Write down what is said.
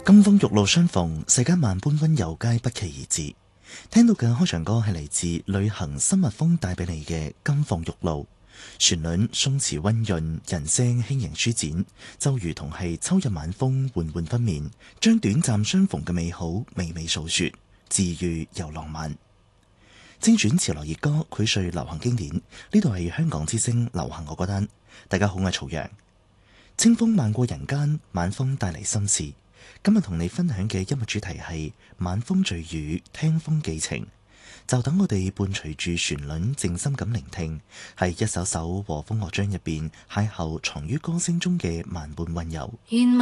金風玉露相逢，世間萬般溫柔皆不期而至。聽到嘅開場歌係嚟自旅行深蜜蜂帶俾你嘅《金鳳玉露》，旋律鬆弛溫潤，人聲輕盈舒展，就如同係秋日晚風緩緩拂面，將短暫相逢嘅美好娓娓訴說，治愈又浪漫。精選潮流熱歌，薈萃流行經典，呢度係香港之聲流行我歌單。大家好，我係曹陽。清風漫過人間，晚風帶嚟心事。今日同你分享嘅音樂主題係晚風聚雨，聽風寄情。就等我哋伴隨住旋律，靜心咁聆聽，係一首首和風樂章入邊邂逅藏於歌聲中嘅萬般溫柔。